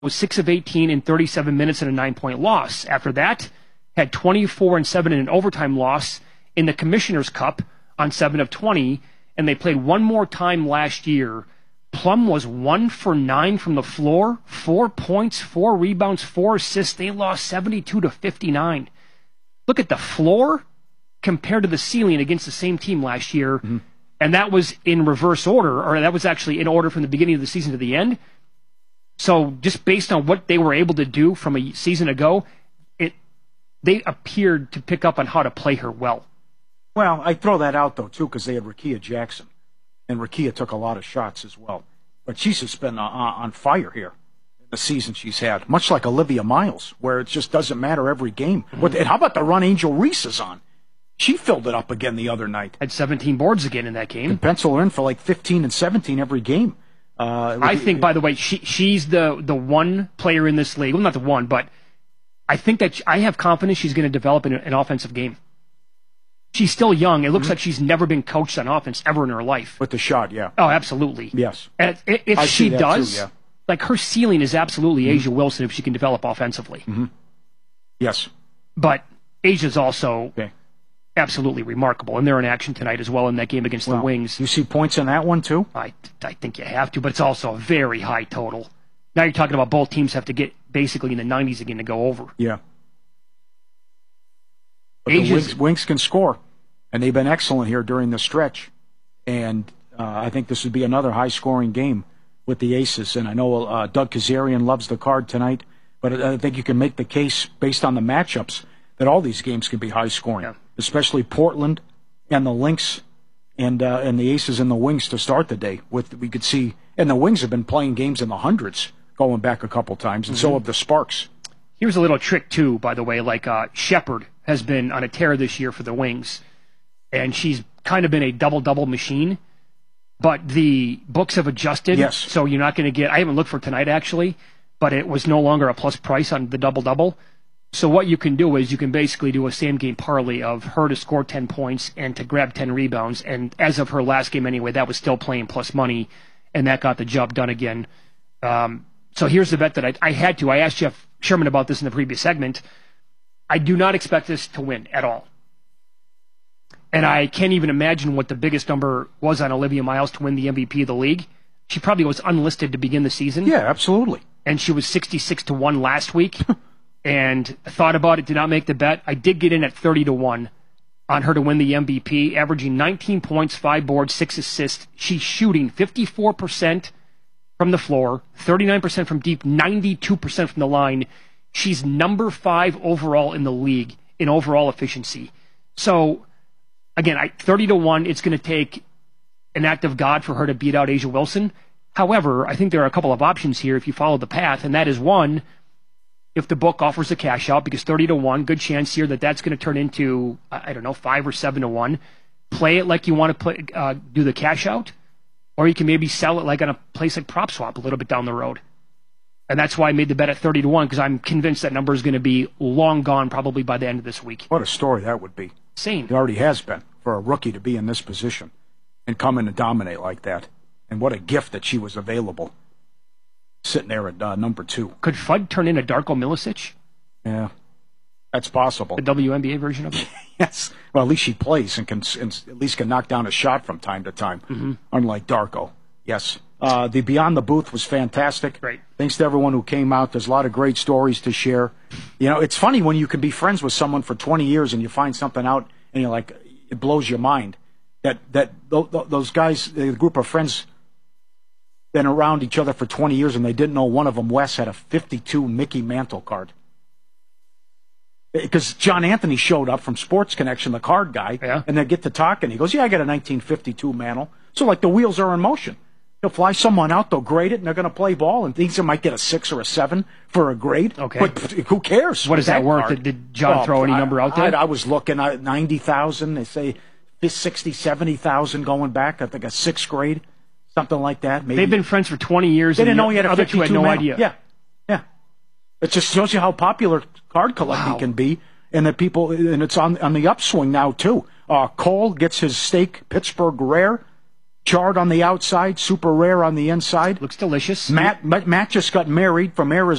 was 6 of 18 in 37 minutes and a 9-point loss. After that, had 24 and 7 in an overtime loss in the Commissioner's Cup on 7 of 20, and they played one more time last year. Plum was 1 for 9 from the floor, 4 points, 4 rebounds, 4 assists. They lost 72-59. Look at the floor compared to the ceiling against the same team last year, and that was in reverse order, or that was actually in order from the beginning of the season to the end. So just based on what they were able to do from a season ago, they appeared to pick up on how to play her well. Well, I throw that out, though, too, because they had Rickea Jackson, and Rickea took a lot of shots as well. But she's just been on fire here in the season she's had, much like Olivia Miles, where it just doesn't matter every game. And how about the run Angel Reese is on? She filled it up again the other night. Had 17 boards again in that game. And pencil her in for like 15 and 17 every game. I think, by the way, she's the one player in this league. Well, not the one, but I think that I have confidence she's going to develop an offensive game. She's still young. It looks like she's never been coached on offense ever in her life. With the shot, yeah. Oh, absolutely. Yes. And if she does, too, yeah. like her ceiling is absolutely Asia Wilson if she can develop offensively. Yes. But Asia's also absolutely remarkable, and they're in action tonight as well in that game against the Wings. You see points in that one, too? I think you have to, but it's also a very high total. Now you're talking about both teams have to get basically in the 90s again to go over. Yeah. But the Wings can score, and they've been excellent here during the stretch. And I think this would be another high-scoring game with the Aces. And I know Doug Kazarian loves the card tonight, but I think you can make the case based on the matchups that all these games can be high-scoring, especially Portland and the Lynx and the Aces and the Wings to start the day. We could see, and the Wings have been playing games in the hundreds going back a couple times, and so have the Sparks. Here's a little trick, too, by the way. Like Shepard has been on a tear this year for the Wings, and she's kind of been a double-double machine. But the books have adjusted, so you're not going to get – I haven't looked for tonight, actually, but it was no longer a plus price on the double-double. So what you can do is you can basically do a same-game parlay of her to score 10 points and to grab 10 rebounds. And as of her last game anyway, that was still playing plus money, and that got the job done again. So here's the bet that I had to. I asked Jeff Sherman about this in the previous segment. I do not expect this to win at all. And I can't even imagine what the biggest number was on Olivia Miles to win the MVP of the league. She probably was unlisted to begin the season. Yeah, absolutely. And she was 66-1 last week. And thought about it, did not make the bet. I did get in at 30-1 on her to win the MVP, averaging 19 points, 5 boards, 6 assists. She's shooting 54% from the floor, 39% from deep, 92% from the line. She's number 5 overall in the league in overall efficiency. So, again, 30-1, it's going to take an act of God for her to beat out Asia Wilson. However, I think there are a couple of options here if you follow the path, and that is one, if the book offers a cash out, because 30-1, good chance here that that's going to turn into, 5 or 7-1. Play it like you want to do the cash out, or you can maybe sell it like on a place like PropSwap a little bit down the road. And that's why I made the bet at 30-1, because I'm convinced that number is going to be long gone probably by the end of this week. What a story that would be. Insane. It already has been for a rookie to be in this position and come in and dominate like that. And what a gift that she was available, sitting there at number 2. Could Fudd turn into Darko Milicic? Yeah, that's possible. The WNBA version of it? Yes. Well, at least she plays and at least can knock down a shot from time to time, unlike Darko. Yes. The Beyond the Booth was fantastic. Great. Thanks to everyone who came out. There's a lot of great stories to share. You know, it's funny when you can be friends with someone for 20 years and you find something out and you're like, it blows your mind. That those guys, the group of friends, been around each other for 20 years and they didn't know one of them, Wes, had a 52 Mickey Mantle card. Because John Anthony showed up from Sports Connection, the card guy, and they get to talking. He goes, yeah, I got a 1952 Mantle. So, like, the wheels are in motion. He'll fly someone out, they'll grade it, and they're going to play ball, and thinks they might get a 6 or a 7 for a grade. Okay. But who cares? What is that worth? Did John throw any number out there? I was looking at 90,000. They say 60, 70,000 going back. I think a 6th grade, something like that. Maybe. They've been friends for 20 years. They didn't know he had a other two 52 had no Mantle. idea. Yeah. It just shows you how popular card collecting can be, and that people, and it's on the upswing now too. Cole gets his steak Pittsburgh Rare. charred on the outside, super rare on the inside. Looks delicious. Matt just got married from Arizona.